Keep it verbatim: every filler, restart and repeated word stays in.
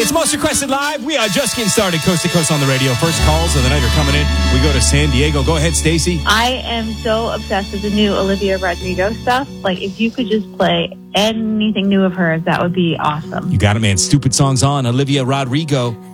It's Most Requested Live. We are just getting started coast to coast on the radio. First calls of the night are coming in. We go to San Diego. Go ahead, Stacy. I am so obsessed with the new Olivia Rodrigo stuff. Like, if you could just play anything new of hers, that would be awesome. You got it, man. Stupid Songs on Olivia Rodrigo.